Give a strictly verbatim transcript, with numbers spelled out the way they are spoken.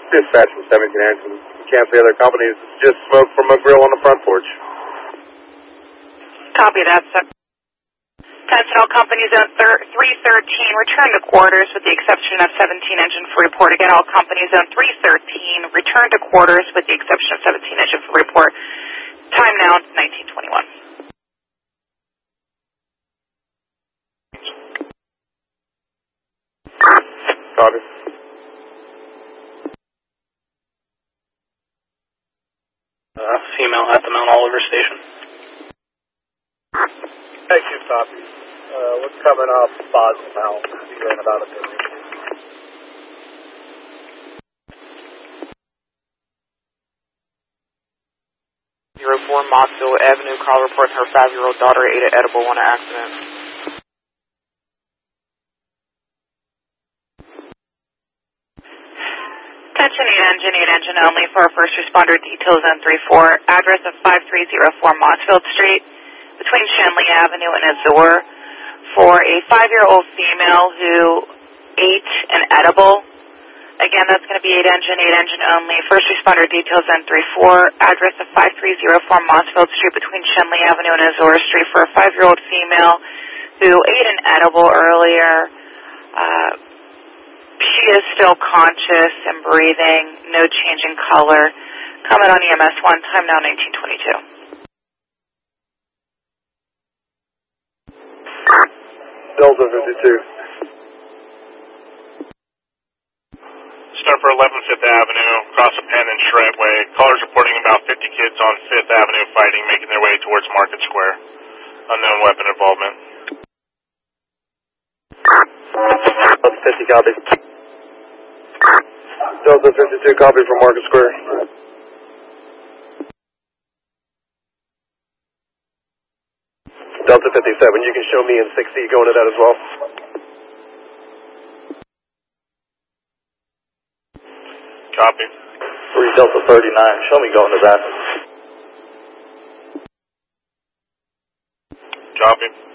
Dispatch from seventeen Anderson. Can't see other companies. Just smoke from a grill on the front porch. Copy that, sir. Sentinel Company Zone three thirteen, return to quarters with the exception of seventeen engine for report. Again, all Company Zone three thirteen, return to quarters with the exception of seventeen engine for report. Time now, nineteen twenty-one. Copy. Uh, female at the Mount Oliver station. Thank you, copy. Uh, what's coming up, Boston Mount? You ran about a minute. zero four Moxville Avenue, call reporting her five-year-old daughter ate an edible in an accident. Attention eight engine, eight engine only for first responder details on three four. Address of five three zero four Mossfield Street between Shanley Avenue and Azure for a five-year-old female who ate an edible. Again, that's going to be eight engine, eight engine only. First responder details on three four. Address of five three zero four Mossfield Street between Shanley Avenue and Azure Street for a five-year-old female who ate an edible earlier. Uh, she is still conscious and breathing, no change in color. Comment on E M S one, time now nineteen twenty-two. Delta fifty-two. Start for eleven Fifth Avenue, across the Penn and Charette Way. Callers reporting about fifty kids on Fifth Avenue fighting, making their way towards Market Square. Unknown weapon involvement. Delta fifty, copy. Delta fifty-two, copy from Market Square. Delta fifty-seven, you can show me in six C going to that as well. Copy. three Delta thirty-nine, show me going to that. Copy.